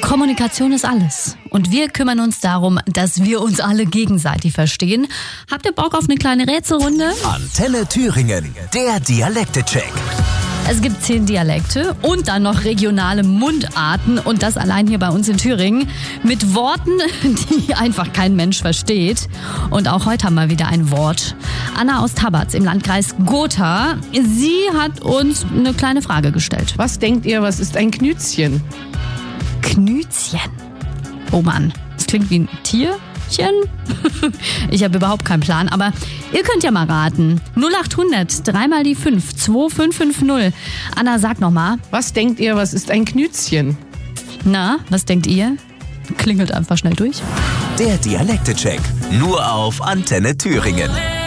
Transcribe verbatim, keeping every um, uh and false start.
Kommunikation ist alles. Und wir kümmern uns darum, dass wir uns alle gegenseitig verstehen. Habt ihr Bock auf eine kleine Rätselrunde? Antenne Thüringen, der Dialekte-Check. Es gibt zehn Dialekte und dann noch regionale Mundarten und das allein hier bei uns in Thüringen mit Worten, die einfach kein Mensch versteht. Und auch heute haben wir wieder ein Wort. Anna aus Tabatz im Landkreis Gotha, sie hat uns eine kleine Frage gestellt. Was denkt ihr, was ist ein Knützchen? Knützchen. Oh Mann, das klingt wie ein Tierchen. Ich habe überhaupt keinen Plan, aber ihr könnt ja mal raten. null acht hundert, dreimal die fünf, zwei fünf fünf null. Anna, sag nochmal. Was denkt ihr, was ist ein Knützchen? Na, was denkt ihr? Klingelt einfach schnell durch. Der Dialekte-Check, nur auf Antenne Thüringen.